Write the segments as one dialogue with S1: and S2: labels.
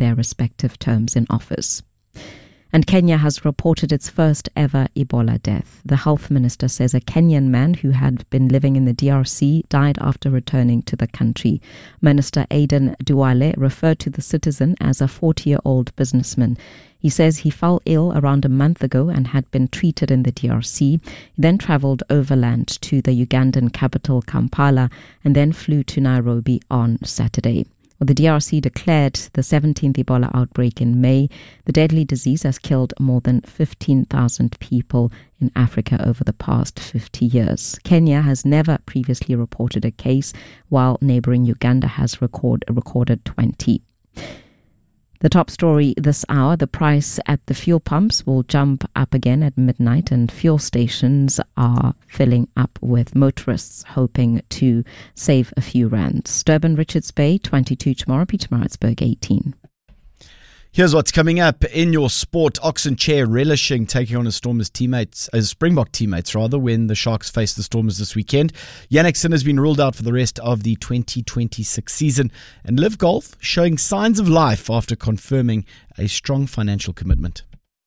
S1: their respective terms in office. And Kenya has reported its first ever Ebola death. The health minister says a Kenyan man who had been living in the DRC died after returning to the country. Minister Aden Duale referred to the citizen as a 40-year-old businessman. He says he fell ill around a month ago and had been treated in the DRC. He then travelled overland to the Ugandan capital Kampala and then flew to Nairobi on Saturday. The DRC declared the 17th Ebola outbreak in May. The deadly disease has killed more than 15,000 people in Africa over the past 50 years. Kenya has never previously reported a case, while neighbouring Uganda has recorded 20. The top story this hour, the price at the fuel pumps will jump up again at midnight, and fuel stations are filling up with motorists hoping to save a few rands. Durban Richards Bay 22 tomorrow, Pietermaritzburg 18.
S2: Here's what's coming up in your sport. Oxen Chair relishing taking on Springbok teammates when the Sharks face the Stormers this weekend. Yannick Sinner has been ruled out for the rest of the 2026 season, and Live Golf showing signs of life after confirming a strong financial commitment.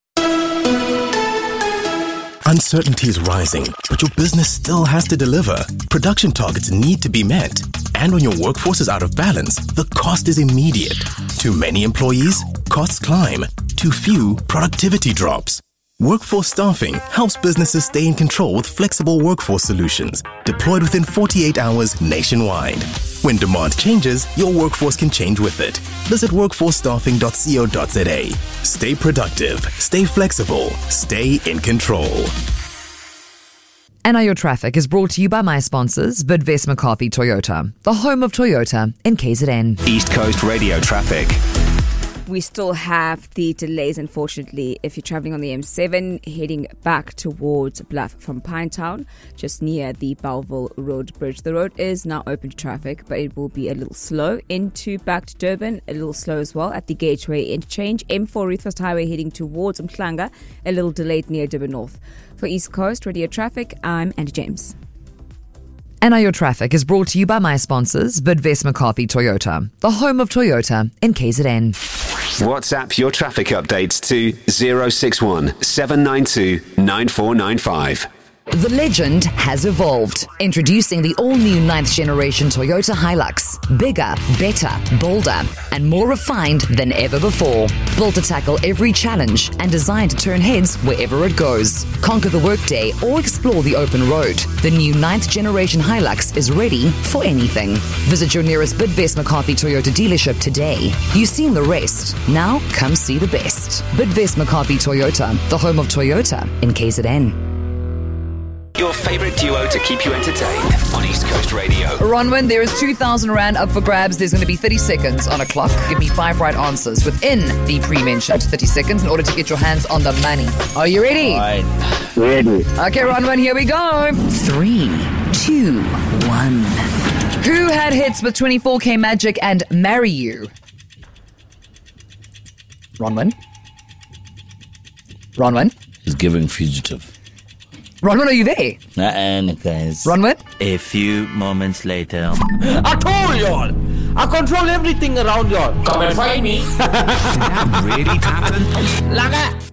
S3: Uncertainty is rising, but your business still has to deliver. Production targets need to be met. And when your workforce is out of balance, the cost is immediate. Too many employees? Costs climb. Too few? Productivity drops. Workforce Staffing helps businesses stay in control with flexible workforce solutions, deployed within 48 hours nationwide. When demand changes, your workforce can change with it. Visit workforcestaffing.co.za. Stay productive, stay flexible, stay in control.
S4: And Your Traffic is brought to you by my sponsors, Bidvest McCarthy Toyota, the home of Toyota in KZN.
S5: East Coast Radio Traffic.
S6: We still have the delays, unfortunately, if you're travelling on the M7 heading back towards Bluff from Pinetown, just near the Bellville Road Bridge. The road is now open to traffic, but it will be a little slow back to Durban, a little slow as well at the Gateway interchange. M4 Ruthfest Highway heading towards Mhlanga, a little delayed near Durban North. For East Coast Radio Traffic, I'm Andy James.
S4: And Your Traffic is brought to you by my sponsors, Bidvest McCarthy Toyota, the home of Toyota in KZN.
S5: WhatsApp your traffic updates to 061 792 9495.
S4: The legend has evolved. Introducing the all-new 9th generation Toyota Hilux. Bigger, better, bolder, and more refined than ever before. Built to tackle every challenge and designed to turn heads wherever it goes. Conquer the workday or explore the open road. The new 9th generation Hilux is ready for anything. Visit your nearest Bidvest McCarthy Toyota dealership today. You've seen the rest. Now come see the best. Bidvest McCarthy Toyota, the home of Toyota in KZN.
S5: Your favourite duo to keep you entertained on East Coast Radio.
S4: Ronwin, there is 2,000 Rand up for grabs. There's going to be 30 seconds on a clock. Give me 5 right answers within the pre-mentioned 30 seconds in order to get your hands on the money. Are you ready?
S7: Right. Ready.
S4: Okay, Ronwin, here we go. 3, 2, 1. Who had hits with 24K Magic and Marry You? Ronwin?
S7: He's giving Fugitive.
S4: Ronwin, are you there?
S7: Guys.
S4: Ronwin?
S8: A few moments later.
S9: I told y'all, I control everything around y'all. Come and find me.
S5: Did that really happen?
S9: Laga.